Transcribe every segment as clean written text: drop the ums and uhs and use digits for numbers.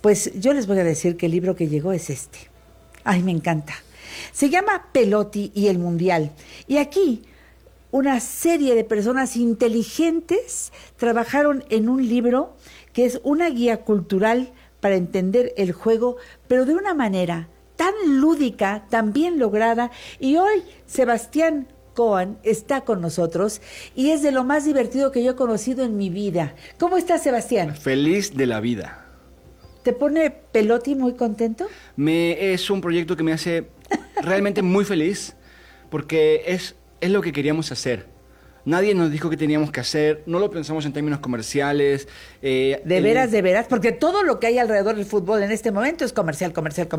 Pues yo les voy a decir que el libro que llegó es este. Ay, me encanta. Se llama Pelotti y el Mundial. Y aquí una serie de personas inteligentes trabajaron en un libro que es una guía cultural para entender el juego, pero de una manera tan lúdica, tan bien lograda. Y hoy Sebastián Cohen está con nosotros y es de lo más divertido que yo he conocido en mi vida. ¿Cómo estás, Sebastián? Feliz de la vida. ¿Te pone Pelotti muy contento? Es un proyecto que me hace realmente muy feliz porque es lo que queríamos hacer. Nadie nos dijo que teníamos que hacer, no lo pensamos en términos comerciales. De veras, porque todo lo que hay alrededor del fútbol en este momento es comercial.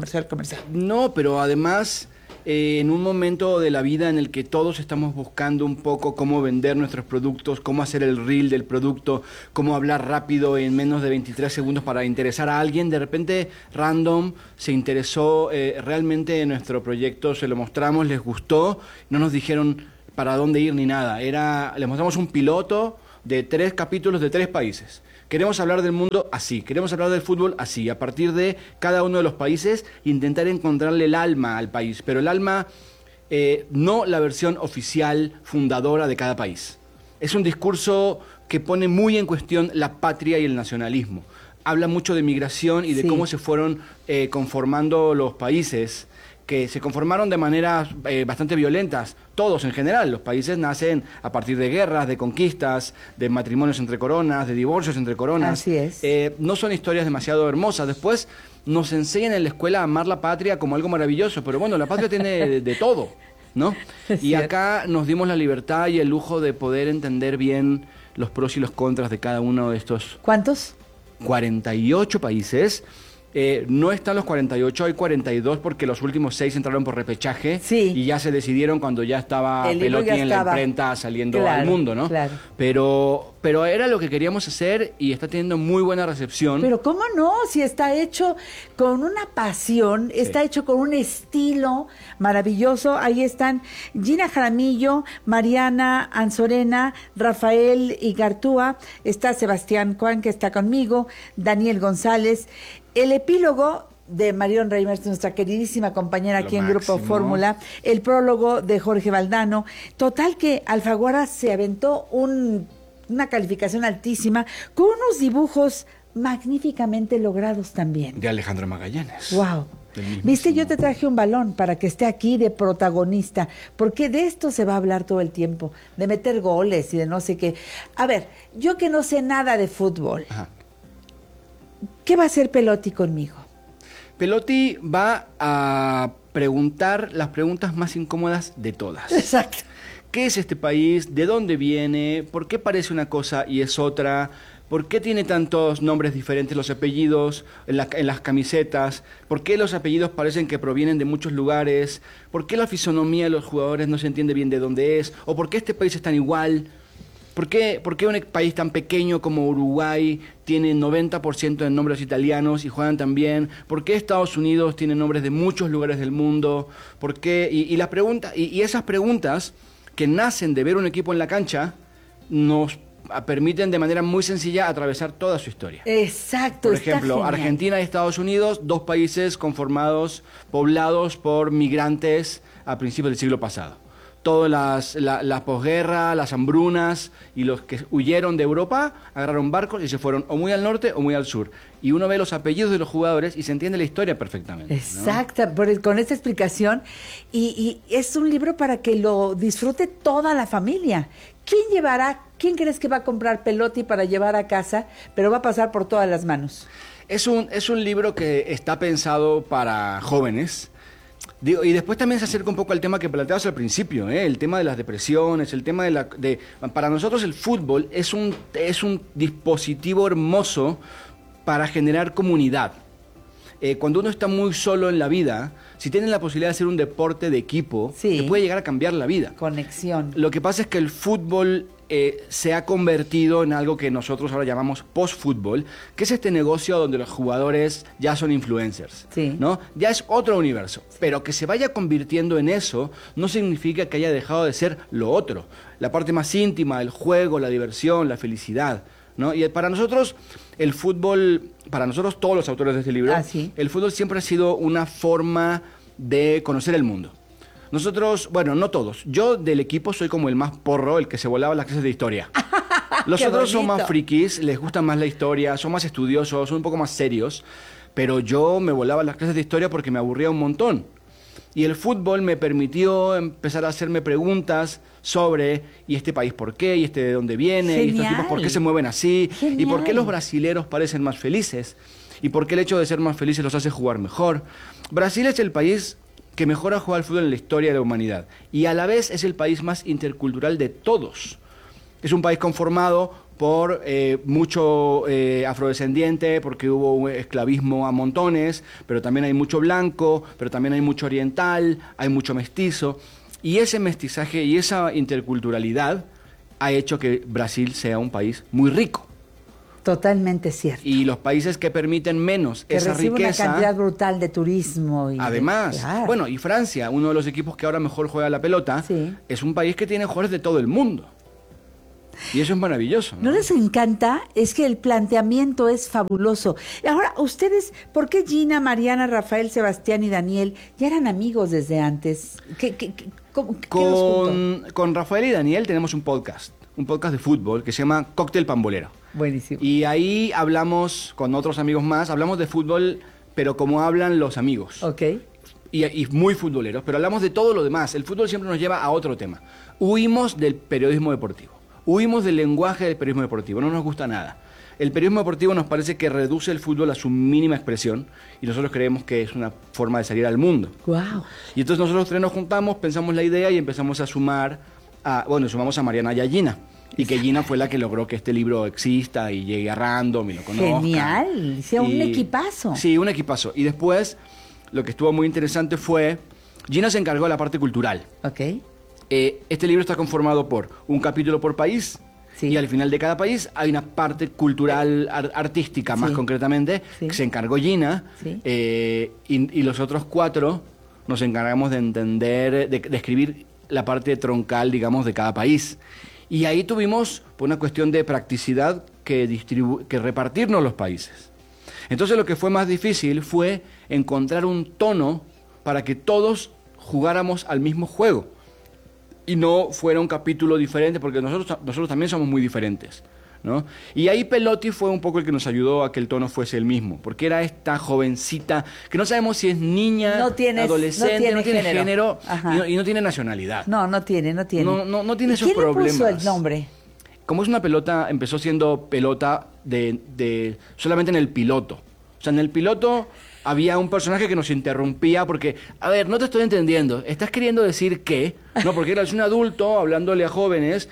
No, pero además, en un momento de la vida en el que todos estamos buscando un poco cómo vender nuestros productos, cómo hacer el reel del producto, cómo hablar rápido en menos de 23 segundos para interesar a alguien, de repente Random se interesó realmente en nuestro proyecto, se lo mostramos, les gustó, no nos dijeron para dónde ir ni nada. Les mostramos un piloto de 3 capítulos de 3 países. Queremos hablar del mundo así, queremos hablar del fútbol así, a partir de cada uno de los países, intentar encontrarle el alma al país, pero el alma, no la versión oficial fundadora de cada país. Es un discurso que pone muy en cuestión la patria y el nacionalismo. Habla mucho de migración y de cómo se fueron conformando los países, que se conformaron de maneras bastante violentas, todos en general. Los países nacen a partir de guerras, de conquistas, de matrimonios entre coronas, de divorcios entre coronas. Así es. No son historias demasiado hermosas. Después nos enseñan en la escuela a amar la patria como algo maravilloso, pero bueno, la patria tiene de todo, ¿no? Y acá nos dimos la libertad y el lujo de poder entender bien los pros y los contras de cada uno de estos... ¿Cuántos? 48 países. No están los 48, hay 42 porque los últimos 6 entraron por repechaje y ya se decidieron cuando ya estaba Pelotti en la imprenta saliendo al mundo, ¿no? Claro. Pero era lo que queríamos hacer y está teniendo muy buena recepción. Pero ¿cómo no? Si está hecho con una pasión, está hecho con un estilo maravilloso. Ahí están Gina Jaramillo, Mariana Anzorena, Rafael Igartúa, está Sebastián Cohen, que está conmigo, Daniel González. El epílogo de Marion Reimers, nuestra queridísima compañera aquí en Grupo Fórmula, el prólogo de Jorge Valdano. Total que Alfaguara se aventó una calificación altísima, con unos dibujos magníficamente logrados también. De Alejandro Magallanes. ¡Wow! Viste, yo te traje un balón para que esté aquí de protagonista, porque de esto se va a hablar todo el tiempo, de meter goles y de no sé qué. A ver, yo que no sé nada de fútbol, ¿qué va a hacer Pelotti conmigo? Pelotti va a preguntar las preguntas más incómodas de todas. Exacto. ¿Qué es este país? ¿De dónde viene? ¿Por qué parece una cosa y es otra? ¿Por qué tiene tantos nombres diferentes los apellidos en las camisetas? ¿Por qué los apellidos parecen que provienen de muchos lugares? ¿Por qué la fisonomía de los jugadores no se entiende bien de dónde es? ¿O por qué este país es tan igual? ¿Por qué un país tan pequeño como Uruguay tiene 90% de nombres italianos y juegan tan bien? ¿Por qué Estados Unidos tiene nombres de muchos lugares del mundo? ¿Por qué? Y esas preguntas que nacen de ver un equipo en la cancha nos permiten de manera muy sencilla atravesar toda su historia. Exacto. Por ejemplo, Argentina y Estados Unidos, 2 países conformados, poblados por migrantes a principios del siglo pasado. Todas la posguerra, las hambrunas y los que huyeron de Europa agarraron barcos y se fueron o muy al norte o muy al sur. Y uno ve los apellidos de los jugadores y se entiende la historia perfectamente. Exacto, ¿no? Con esta explicación. Y es un libro para que lo disfrute toda la familia. ¿Quién crees que va a comprar Pelotti para llevar a casa, pero va a pasar por todas las manos? Es un libro que está pensado para jóvenes. Y después también se acerca un poco al tema que planteabas al principio, el tema de las depresiones, el tema para nosotros el fútbol es un dispositivo hermoso para generar comunidad. Cuando uno está muy solo en la vida, si tiene la posibilidad de hacer un deporte de equipo, te puede llegar a cambiar la vida. Conexión. Lo que pasa es que el fútbol se ha convertido en algo que nosotros ahora llamamos post-fútbol, que es este negocio donde los jugadores ya son influencers, ¿no? Ya es otro universo, pero que se vaya convirtiendo en eso no significa que haya dejado de ser lo otro, la parte más íntima, el juego, la diversión, la felicidad, ¿no? Y para nosotros, el fútbol, para nosotros todos los autores de este libro, sí. el fútbol siempre ha sido una forma de conocer el mundo. Nosotros, bueno, no todos. Yo del equipo soy como el más porro, el que se volaba las clases de historia. Los otros son más frikis, les gusta más la historia, son más estudiosos, son un poco más serios. Pero yo me volaba las clases de historia porque me aburría un montón. Y el fútbol me permitió empezar a hacerme preguntas sobre, ¿y este país por qué? ¿Y este de dónde viene? Genial. ¿Y estos tipos por qué se mueven así? Genial. ¿Y por qué los brasileros parecen más felices? ¿Y por qué el hecho de ser más felices los hace jugar mejor? Brasil es el país que mejor ha jugado al fútbol en la historia de la humanidad. Y a la vez es el país más intercultural de todos. Es un país conformado por mucho afrodescendiente, porque hubo un esclavismo a montones, pero también hay mucho blanco, pero también hay mucho oriental, hay mucho mestizo. Y ese mestizaje y esa interculturalidad ha hecho que Brasil sea un país muy rico. Totalmente cierto. Y los países que permiten menos que esa recibe riqueza... una cantidad brutal de turismo. Y además, claro. Bueno, y Francia, uno de los equipos que ahora mejor juega la pelota, sí. Es un país que tiene jugadores de todo el mundo. Y eso es maravilloso, ¿no? ¿No les encanta? Es que el planteamiento es fabuloso. Y ahora, ustedes, ¿por qué Gina, Mariana, Rafael, Sebastián y Daniel ya eran amigos desde antes? ¿Qué los juntó? Con Rafael y Daniel tenemos un podcast de fútbol que se llama Cóctel Pambolero. Buenísimo. Y ahí hablamos, con otros amigos más, hablamos de fútbol, pero como hablan los amigos. Ok. Y muy futboleros, pero hablamos de todo lo demás. El fútbol siempre nos lleva a otro tema. Huimos del periodismo deportivo. Huimos del lenguaje del periodismo deportivo. No nos gusta nada. El periodismo deportivo nos parece que reduce el fútbol a su mínima expresión y nosotros creemos que es una forma de salir al mundo. Wow. Y entonces nosotros tres nos juntamos, pensamos la idea y empezamos a sumamos a Mariana y a Gina. Y que Gina fue la que logró que este libro exista y llegue a Random y lo conozca. Genial, un equipazo. Sí, un equipazo. Y después, lo que estuvo muy interesante fue, Gina se encargó de la parte cultural. Ok. Este libro está conformado por un capítulo por país, sí. Y al final de cada país hay una parte cultural, artística, sí. Más concretamente, sí. Que se encargó Gina, sí. Y los otros 4 nos encargamos de entender, de escribir la parte troncal, digamos, de cada país. Y ahí tuvimos, por una cuestión de practicidad, que repartirnos los países. Entonces lo que fue más difícil fue encontrar un tono para que todos jugáramos al mismo juego. Y no fuera un capítulo diferente, porque nosotros también somos muy diferentes, ¿no? Y ahí Pelotti fue un poco el que nos ayudó a que el tono fuese el mismo, porque era esta jovencita, que no sabemos si es niña, adolescente, no tiene género y no tiene nacionalidad. No tiene. No tiene esos problemas. ¿Quién le puso el nombre? Como es una pelota, empezó siendo pelota solamente en el piloto. O sea, en el piloto había un personaje que nos interrumpía porque, a ver, no te estoy entendiendo, ¿estás queriendo decir qué? No, porque era un adulto hablándole a jóvenes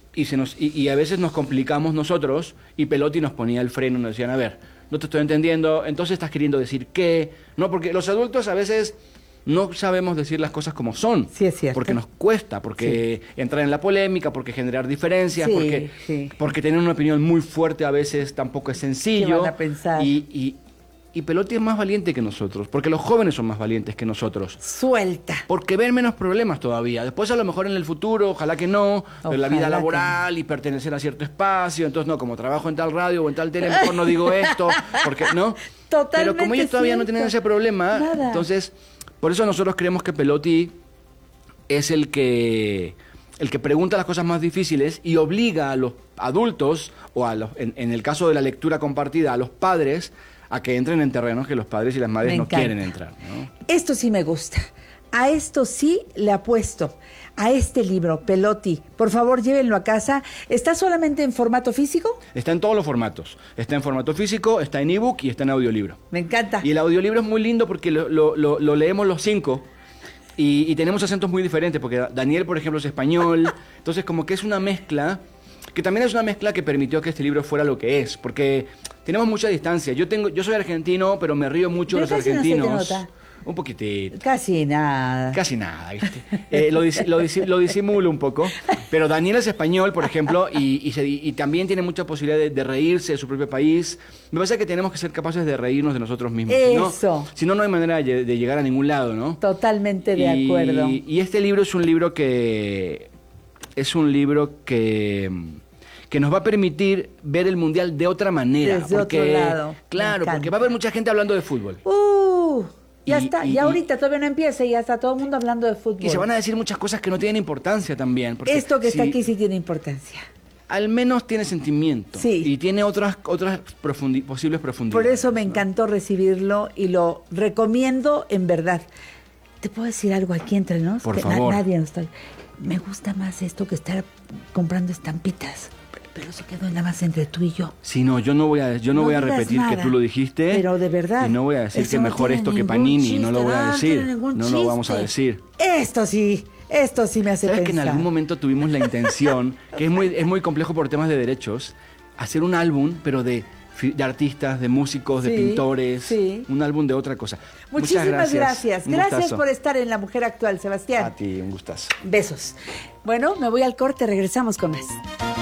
y a veces nos complicamos nosotros y Pelotti nos ponía el freno y nos decían, a ver, no te estoy entendiendo, entonces estás queriendo decir qué. No, porque los adultos a veces no sabemos decir las cosas como son. Sí, es cierto. Porque nos cuesta, porque entrar en la polémica, porque generar diferencias, porque tener una opinión muy fuerte a veces tampoco es sencillo. ¿Qué van a pensar? Y Pelotti es más valiente que nosotros, porque los jóvenes son más valientes que nosotros. Suelta. Porque ven menos problemas todavía. Después a lo mejor en el futuro, ojalá que no, pero la vida laboral y pertenecer a cierto espacio, entonces no, como trabajo en tal radio o en tal tele, mejor no digo esto, porque no. Totalmente. Pero como ellos todavía no tienen ese problema, entonces, por eso nosotros creemos que Pelotti es el que pregunta las cosas más difíciles y obliga a los adultos, o en el caso de la lectura compartida, a los padres, a que entren en terrenos que los padres y las madres no quieren entrar, ¿no? Esto sí me gusta. A esto sí le apuesto. A este libro, Pelotti. Por favor, llévenlo a casa. ¿Está solamente en formato físico? Está en todos los formatos. Está en formato físico, está en ebook y está en audiolibro. Me encanta. Y el audiolibro es muy lindo porque lo leemos los 5 y tenemos acentos muy diferentes, porque Daniel, por ejemplo, es español. Entonces, como que es una mezcla, que también es una mezcla que permitió que este libro fuera lo que es, porque tenemos mucha distancia. Yo soy argentino, pero me río mucho de los argentinos. No se te nota. Un poquitito. Casi nada. Casi nada, ¿viste? Lo disimulo un poco. Pero Daniel es español, por ejemplo, y también tiene mucha posibilidad de reírse de su propio país. Me parece que tenemos que ser capaces de reírnos de nosotros mismos. Eso. Si no, no hay manera de llegar a ningún lado, ¿no? Totalmente de acuerdo. Y este libro es un libro que que nos va a permitir ver el Mundial de otra manera. Desde otro lado. Claro, porque va a haber mucha gente hablando de fútbol. Ya está, ya ahorita todavía no empieza y ya está todo el mundo hablando de fútbol. Y se van a decir muchas cosas que no tienen importancia también. Esto que está aquí sí tiene importancia. Al menos tiene sentimiento. Sí. Y tiene otras posibles profundidades. Por eso me encantó recibirlo y lo recomiendo en verdad. ¿Te puedo decir algo aquí entre nos? Por favor. Nadie nos está... Me gusta más esto que estar comprando estampitas. Pero se quedó nada más entre tú y yo. Sí, no, yo no voy a repetir nada, que tú lo dijiste. Pero de verdad. Y no voy a decir eso que no mejor tiene esto que ningún Panini. chiste, No lo voy a decir. No lo vamos a decir. Esto sí me hace ¿Sabes pensar. que en algún momento tuvimos la intención, que es muy complejo por temas de derechos, hacer un álbum, pero de artistas, de músicos, de pintores, un álbum de otra cosa. Muchísimas gracias. Un Gracias gustazo. por estar en La Mujer Actual, Sebastián. A ti, un gustazo. Besos. Bueno, me voy al corte, regresamos con más.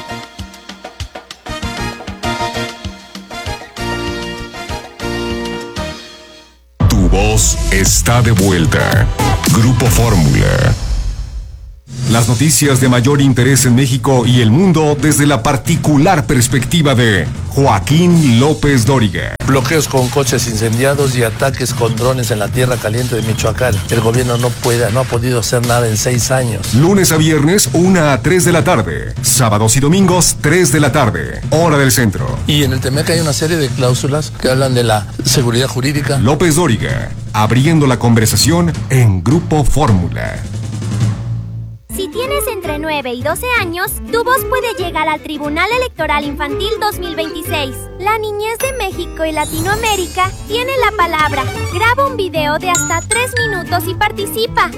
Tu voz está de vuelta. Grupo Fórmula. Las noticias de mayor interés en México y el mundo desde la particular perspectiva de Joaquín López Dóriga. Bloqueos con coches incendiados y ataques con drones en la tierra caliente de Michoacán. El gobierno no ha podido hacer nada en 6 años. Lunes a viernes, 1 a 3 de la tarde. Sábados y domingos, 3 de la tarde. Hora del centro. Y en el TEMEC hay una serie de cláusulas que hablan de la seguridad jurídica. López Dóriga, abriendo la conversación en Grupo Fórmula. Si tienes entre 9 y 12 años, tu voz puede llegar al Tribunal Electoral Infantil 2026. La niñez de México y Latinoamérica tiene la palabra. Graba un video de hasta 3 minutos y participa.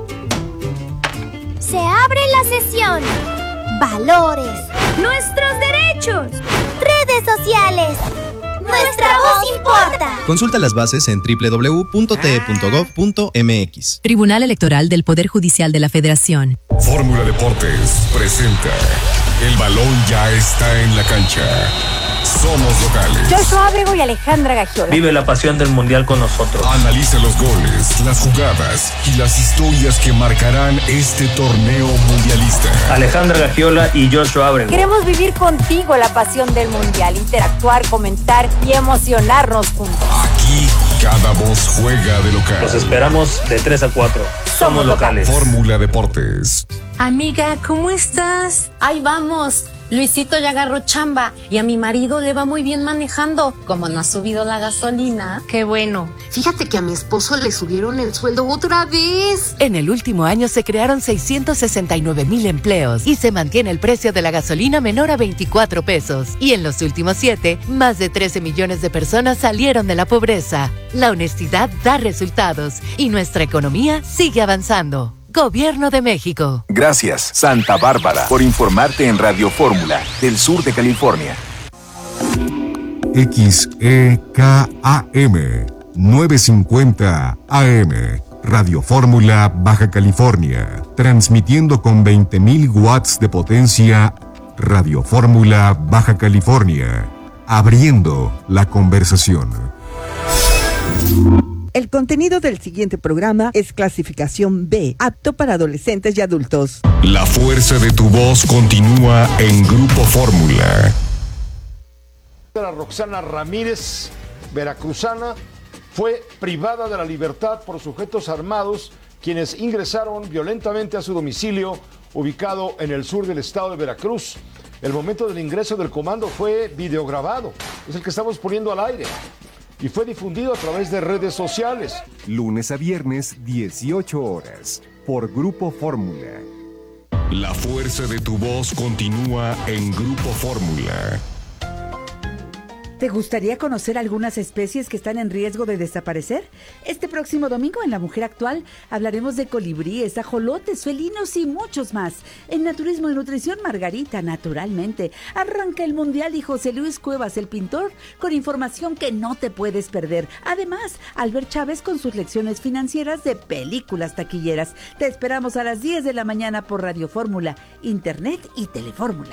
Se abre la sesión. Valores. Nuestros derechos. Redes sociales. Nuestra voz importa. Consulta las bases en www.te.gov.mx. Tribunal Electoral del Poder Judicial de la Federación. Fórmula Deportes presenta El balón ya está en la cancha. Somos locales. Joshua Abrego y Alejandra Gagiola. Vive la pasión del mundial con nosotros. Analiza los goles, las jugadas y las historias que marcarán este torneo mundialista. Alejandra Gagiola y Joshua Abrego. Queremos vivir contigo la pasión del mundial, interactuar, comentar y emocionarnos juntos. Aquí cada voz juega de local. Los esperamos de 3 a 4. Somos locales. Fórmula Deportes. Amiga, ¿cómo estás? Ahí vamos. Luisito ya agarró chamba y a mi marido le va muy bien manejando. Como no ha subido la gasolina. Qué bueno. Fíjate que a mi esposo le subieron el sueldo otra vez. En el último año se crearon 669,000 empleos y se mantiene el precio de la gasolina menor a 24 pesos. Y en los últimos 7, más de 13 millones de personas salieron de la pobreza. La honestidad da resultados y nuestra economía sigue avanzando. Gobierno de México. Gracias, Santa Bárbara, por informarte en Radio Fórmula, del sur de California. XEKAM 950 AM. Radio Fórmula, Baja California. Transmitiendo con 20,000 watts de potencia. Radio Fórmula, Baja California. Abriendo la conversación. El contenido del siguiente programa es clasificación B, apto para adolescentes y adultos. La fuerza de tu voz continúa en Grupo Fórmula. Roxana Ramírez, veracruzana, fue privada de la libertad por sujetos armados quienes ingresaron violentamente a su domicilio ubicado en el sur del estado de Veracruz. El momento del ingreso del comando fue videograbado, es el que estamos poniendo al aire, y fue difundido a través de redes sociales. Lunes a viernes, 18 horas, por Grupo Fórmula. La fuerza de tu voz continúa en Grupo Fórmula. ¿Te gustaría conocer algunas especies que están en riesgo de desaparecer? Este próximo domingo en La Mujer Actual hablaremos de colibríes, ajolotes, felinos y muchos más. En Naturismo y Nutrición, Margarita, naturalmente. Arranca el Mundial y José Luis Cuevas, el pintor, con información que no te puedes perder. Además, Albert Chávez con sus lecciones financieras de películas taquilleras. Te esperamos a las 10 de la mañana por Radio Fórmula, Internet y Telefórmula.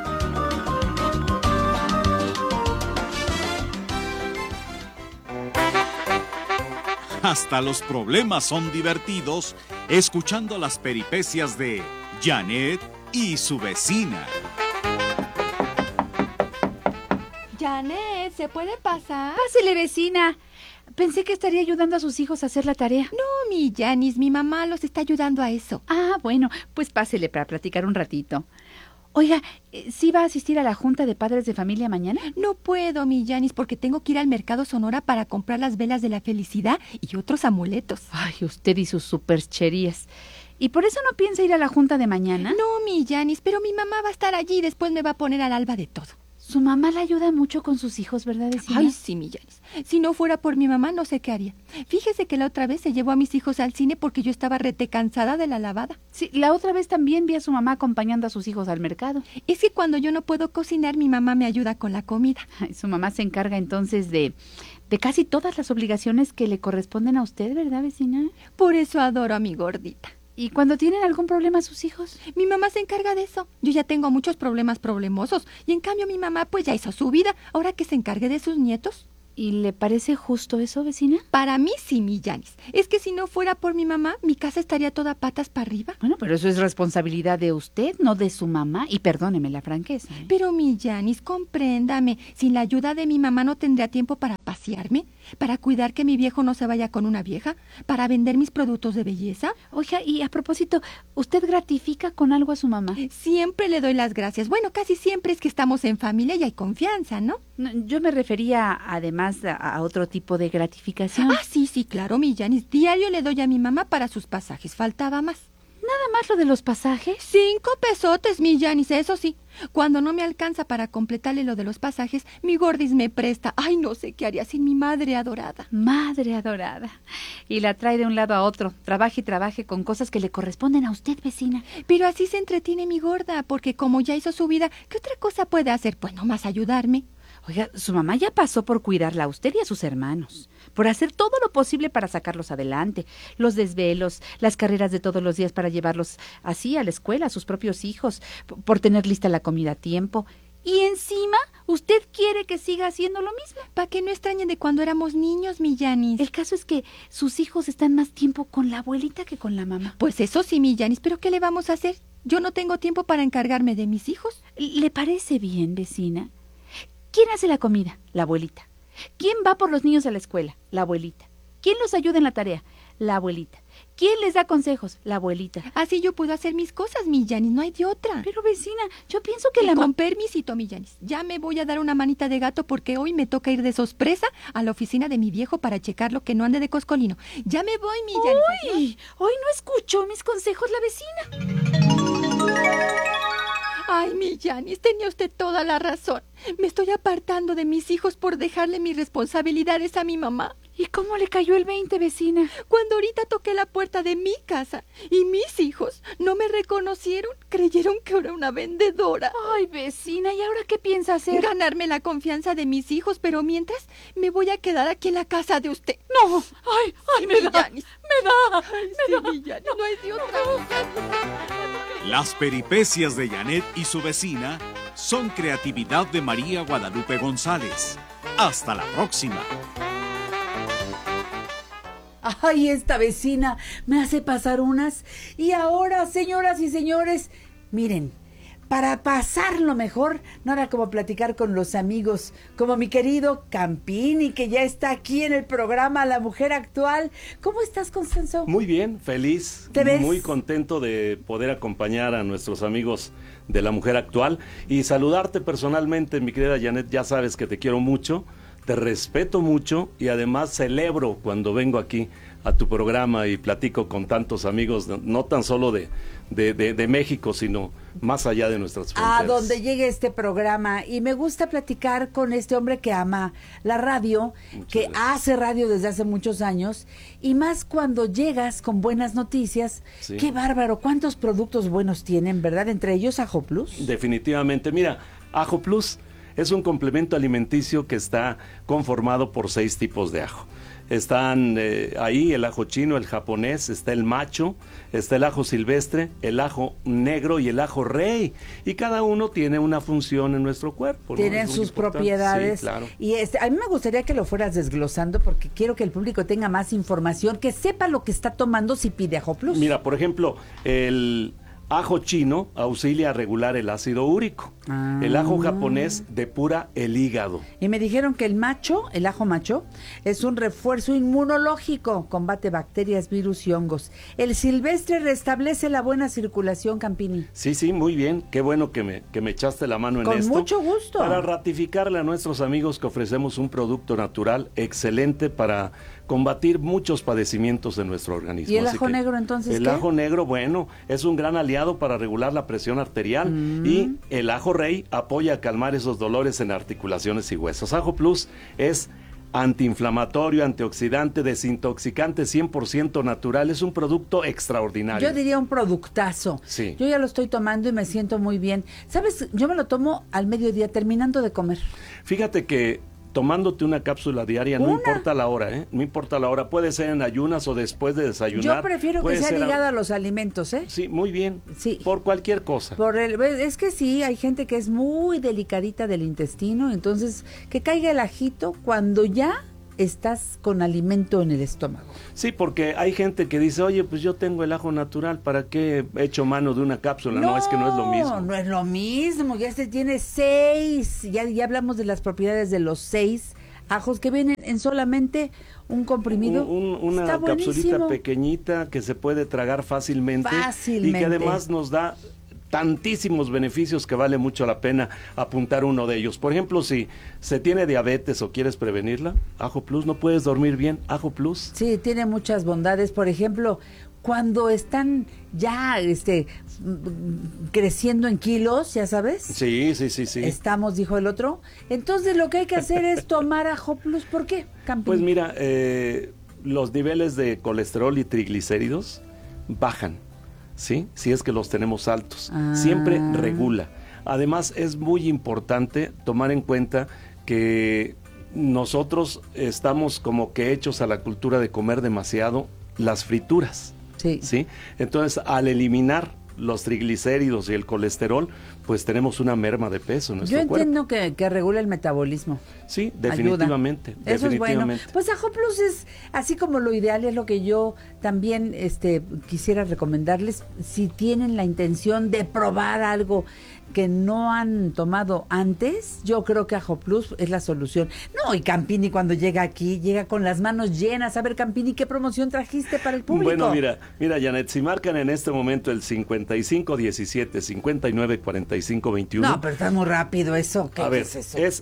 Hasta los problemas son divertidos escuchando las peripecias de Janet y su vecina. Janet, ¿se puede pasar? Pásele, vecina. Pensé que estaría ayudando a sus hijos a hacer la tarea. No, mi Janis, mi mamá los está ayudando a eso. Ah, bueno, pues pásele para platicar un ratito. Oiga, ¿sí va a asistir a la junta de padres de familia mañana? No puedo, mi Janis, porque tengo que ir al Mercado Sonora para comprar las velas de la felicidad y otros amuletos. Ay, usted y sus supercherías. ¿Y por eso no piensa ir a la junta de mañana? No, mi Janis, pero mi mamá va a estar allí y después me va a poner al alba de todo. Su mamá la ayuda mucho con sus hijos, ¿verdad, vecina? Ay, sí, mi Janis. Si no fuera por mi mamá, no sé qué haría. Fíjese que la otra vez se llevó a mis hijos al cine porque yo estaba rete cansada de la lavada. Sí, la otra vez también vi a su mamá acompañando a sus hijos al mercado. Es que cuando yo no puedo cocinar, mi mamá me ayuda con la comida. Ay, su mamá se encarga entonces de casi todas las obligaciones que le corresponden a usted, ¿verdad, vecina? Por eso adoro a mi gordita. ¿Y cuando tienen algún problema sus hijos? Mi mamá se encarga de eso. Yo ya tengo muchos problemas problemosos. Y en cambio mi mamá pues ya hizo su vida. Ahora que se encargue de sus nietos. ¿Y le parece justo eso, vecina? Para mí sí, mi Janis. Es que si no fuera por mi mamá, mi casa estaría toda patas para arriba. Bueno, pero eso es responsabilidad de usted, no de su mamá. Y perdóneme la franqueza. Pero mi Janis, compréndame. Sin la ayuda de mi mamá no tendría tiempo para pasearme, para cuidar que mi viejo no se vaya con una vieja, para vender mis productos de belleza. Oiga, y a propósito, ¿usted gratifica con algo a su mamá? Siempre le doy las gracias. Bueno, casi siempre es que estamos en familia y hay confianza, ¿no? No, yo me refería además a otro tipo de gratificación. Ah, sí, claro, mi Janis. Diario le doy a mi mamá para sus pasajes. Faltaba más. ¿Nada más lo de los pasajes? 5 pesotes, mi Janis, eso sí. Cuando no me alcanza para completarle lo de los pasajes, mi gordis me presta. Ay, no sé qué haría sin mi madre adorada. Madre adorada. Y la trae de un lado a otro. Trabaje y trabaje con cosas que le corresponden a usted, vecina. Pero así se entretiene mi gorda, porque como ya hizo su vida, ¿qué otra cosa puede hacer? Pues nomás ayudarme. Oiga, su mamá ya pasó por cuidarla a usted y a sus hermanos, por hacer todo lo posible para sacarlos adelante, los desvelos, las carreras de todos los días para llevarlos así a la escuela, a sus propios hijos, por tener lista la comida a tiempo. Y encima, usted quiere que siga haciendo lo mismo. Para que no extrañen de cuando éramos niños, mi Janis. El caso es que sus hijos están más tiempo con la abuelita que con la mamá. Pues eso sí, mi Janis, pero ¿qué le vamos a hacer? Yo no tengo tiempo para encargarme de mis hijos. ¿Le parece bien, vecina? ¿Quién hace la comida? La abuelita. ¿Quién va por los niños a la escuela? La abuelita. ¿Quién los ayuda en la tarea? La abuelita. ¿Quién les da consejos? La abuelita. Así yo puedo hacer mis cosas, mi Janis, no hay de otra. Pero vecina, yo pienso que con permisito, mi Janis, ya me voy a dar una manita de gato porque hoy me toca ir de sorpresa a la oficina de mi viejo para checarlo que no ande de coscolino. Ya me voy, mi Janis. ¡Uy! Hoy no escuchó mis consejos la vecina. Ay, mi Janis, tenía usted toda la razón. Me estoy apartando de mis hijos por dejarle mis responsabilidades a mi mamá. ¿Y cómo le cayó el 20, vecina? Cuando ahorita toqué la puerta de mi casa y mis hijos no me reconocieron, creyeron que era una vendedora. Ay, vecina, ¿y ahora qué piensa hacer? Ganarme la confianza de mis hijos, pero mientras me voy a quedar aquí en la casa de usted. No, ay, me da, Janis. me da. Mi Janis, no es de otra. Las peripecias de Janet y su vecina son creatividad de María Guadalupe González. Hasta la próxima. Ay, esta vecina me hace pasar unas. Y ahora, señoras y señores, miren, para pasarlo mejor, nada como platicar con los amigos, como mi querido Campini, que ya está aquí en el programa La Mujer Actual. ¿Cómo estás, Constanzo? Muy bien, feliz. ¿Te ves? Muy contento de poder acompañar a nuestros amigos de La Mujer Actual y saludarte personalmente, mi querida Janet. Ya sabes que te quiero mucho, te respeto mucho y además celebro cuando vengo aquí a tu programa y platico con tantos amigos, no tan solo de México, sino más allá de nuestras fronteras. A donde llegue este programa. Y me gusta platicar con este hombre que ama la radio, que hace radio desde hace muchos años, y más cuando llegas con buenas noticias. Sí. Qué bárbaro, cuántos productos buenos tienen, ¿verdad? Entre ellos Ajo Plus. Definitivamente, mira, Ajo Plus es un complemento alimenticio que está conformado por 6 tipos de ajo. Están ahí el ajo chino, el japonés, está el macho, está el ajo silvestre, el ajo negro y el ajo rey. Y cada uno tiene una función en nuestro cuerpo. Tienen sus propiedades. Sí, claro. Y a mí me gustaría que lo fueras desglosando porque quiero que el público tenga más información, que sepa lo que está tomando si pide Ajo Plus. Mira, por ejemplo, el ajo chino auxilia a regular el ácido úrico. El ajo japonés depura el hígado. Y me dijeron que el ajo macho, es un refuerzo inmunológico, combate bacterias, virus y hongos. El silvestre restablece la buena circulación, Campini. Sí, muy bien. Qué bueno que me echaste la mano en esto. Con mucho gusto. Para ratificarle a nuestros amigos que ofrecemos un producto natural excelente para combatir muchos padecimientos de nuestro organismo. ¿Y el ajo negro entonces El ajo negro, bueno, es un gran aliado para regular la presión arterial y el ajo rey apoya a calmar esos dolores en articulaciones y huesos. Ajo Plus es antiinflamatorio, antioxidante, desintoxicante, 100% natural. Es un producto extraordinario. Yo diría un productazo. Sí. Yo ya lo estoy tomando y me siento muy bien. ¿Sabes? Yo me lo tomo al mediodía, terminando de comer. Fíjate que tomándote una cápsula diaria, no importa la hora, no importa la hora, puede ser en ayunas o después de desayunar. Yo prefiero que sea ligada a los alimentos, ¿eh? Sí, muy bien, sí. Por cualquier cosa. Es que sí, hay gente que es muy delicadita del intestino, entonces que caiga el ajito cuando ya estás con alimento en el estómago. Sí, porque hay gente que dice, oye, pues yo tengo el ajo natural, ¿para qué he hecho mano de una cápsula? No, es que no es lo mismo. No es lo mismo, ya se tiene 6, ya hablamos de las propiedades de los 6 ajos que vienen en solamente un comprimido. Una capsulita pequeñita que se puede tragar fácilmente. Y que además nos da tantísimos beneficios que vale mucho la pena apuntar uno de ellos. Por ejemplo, si se tiene diabetes o quieres prevenirla, Ajo Plus, no puedes dormir bien, Ajo Plus. Sí, tiene muchas bondades. Por ejemplo, cuando están ya creciendo en kilos, ya sabes. Sí. Estamos, dijo el otro. Entonces lo que hay que hacer es tomar Ajo Plus. ¿Por qué, Campín? Pues mira, los niveles de colesterol y triglicéridos bajan. ¿Sí? Si es que los tenemos altos. Siempre regula. Además, es muy importante tomar en cuenta que nosotros estamos como que hechos a la cultura de comer demasiado las frituras. ¿Sí? Entonces, al eliminar los triglicéridos y el colesterol, pues tenemos una merma de peso en nuestro cuerpo. Yo entiendo que regula el metabolismo. Sí, definitivamente. Eso es bueno. Pues Ajo Plus es, así como lo ideal, es lo que yo también quisiera recomendarles. Si tienen la intención de probar algo que no han tomado antes, yo creo que Ajo Plus es la solución. No, y Campini cuando llega aquí, llega con las manos llenas. A ver, Campini, ¿qué promoción trajiste para el público? Bueno, mira, Janet, si marcan en este momento el 5517-594521. No, pero está muy rápido eso. ¿Qué es eso? Es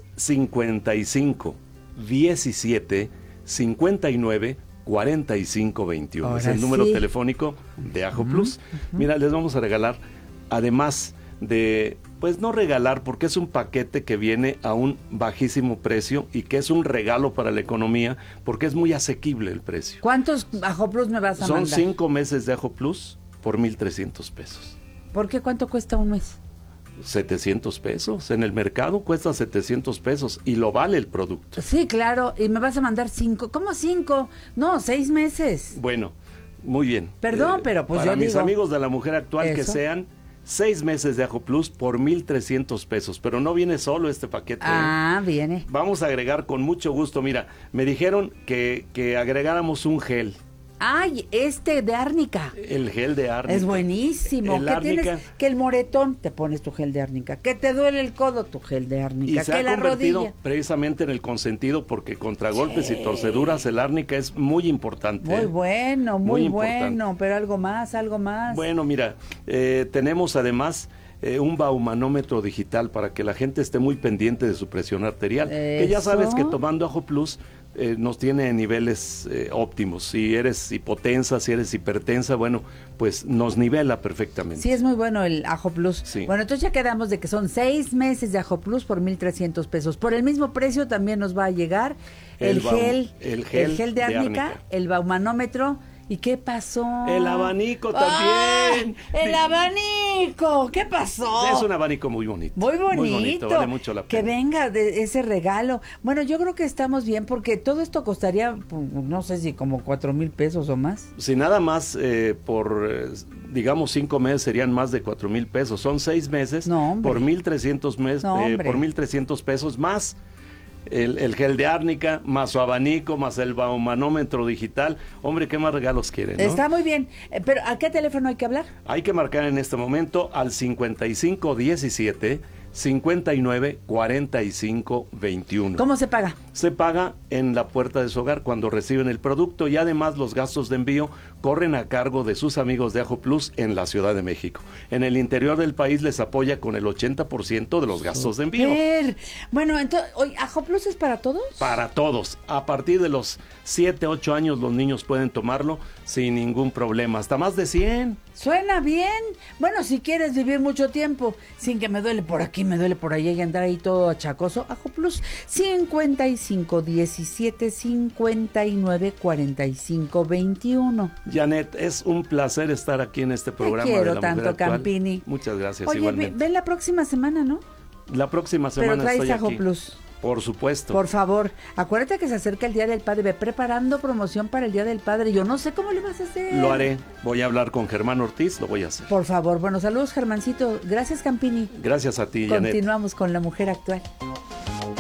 5517-594521. Es el número telefónico de Ajo Plus. Mira, les vamos a regalar, además de, pues no regalar, porque es un paquete que viene a un bajísimo precio y que es un regalo para la economía, porque es muy asequible el precio. ¿Cuántos Ajo Plus me vas a mandar? Son 5 meses de Ajo Plus por 1,300 pesos. ¿Por qué? ¿Cuánto cuesta un mes? 700 pesos. En el mercado cuesta 700 pesos y lo vale el producto. Sí, claro. Y me vas a mandar 5. ¿Cómo 5? No, 6 meses. Bueno, muy bien. Perdón, pero pues para yo mis digo, amigos de la mujer actual, ¿eso? que sean 6 meses de Ajo Plus por 1,300 pesos. Pero no viene solo este paquete. Viene. Vamos a agregar con mucho gusto. Mira, me dijeron que agregáramos un gel. ¡Ay, de árnica! El gel de árnica. Es buenísimo. ¿Qué tienes? Que el moretón, te pones tu gel de árnica. Que te duele el codo, tu gel de árnica. Y se ha convertido precisamente en el consentido, porque contra golpes y torceduras el árnica es muy importante. Muy bueno, muy bueno. Pero algo más. Bueno, mira, tenemos además un baumanómetro digital para que la gente esté muy pendiente de su presión arterial. Que ya sabes que tomando Ajo Plus nos tiene en niveles óptimos. Si eres hipotensa, si eres hipertensa, bueno, pues nos nivela perfectamente. Sí, es muy bueno el Ajo Plus. Sí. Bueno, entonces ya quedamos de que son 6 meses de Ajo Plus por 1,300 pesos. Por el mismo precio también nos va a llegar el gel de árnica, el baumanómetro. ¿Y qué pasó? El abanico también. ¡El abanico! ¿Qué pasó? Es un abanico muy bonito. Muy bonito. Muy bonito, vale mucho la pena. Que venga de ese regalo. Bueno, yo creo que estamos bien, porque todo esto costaría, no sé si como 4,000 pesos o más. Si nada más por, digamos, 5 meses serían más de 4,000 pesos. Son 6 meses por 1,300 pesos más. El gel de árnica, más su abanico, más el baumanómetro digital. Hombre, ¿qué más regalos quieren, no? Está muy bien. Pero ¿a qué teléfono hay que hablar? Hay que marcar en este momento al 5517 59 45 21. ¿Cómo se paga? Se paga en la puerta de su hogar cuando reciben el producto y además los gastos de envío corren a cargo de sus amigos de Ajo Plus en la Ciudad de México. En el interior del país les apoya con el 80% de los gastos de envío. Bueno, entonces, ¿Ajo Plus es para todos? Para todos. A partir de los 7, 8 años los niños pueden tomarlo sin ningún problema. Hasta más de 100. Suena bien. Bueno, si quieres vivir mucho tiempo sin que me duele por aquí, me duele por allá y andar ahí todo achacoso, Ajo Plus 55 17 59 45 21. Janet, es un placer estar aquí en este programa. Te quiero de la tanto, Mujer Actual. Campini. Muchas gracias. Oye, igualmente. ven la próxima semana, ¿no? La próxima semana Pero traes estoy Ajo aquí. Plus. Por supuesto. Por favor, acuérdate que se acerca el Día del Padre. Ve preparando promoción para el Día del Padre. Yo no sé cómo le vas a hacer. Lo haré. Voy a hablar con Germán Ortiz, lo voy a hacer. Por favor. Bueno, saludos, Germancito. Gracias, Campini. Gracias a ti, Janet. Continuamos con La Mujer Actual.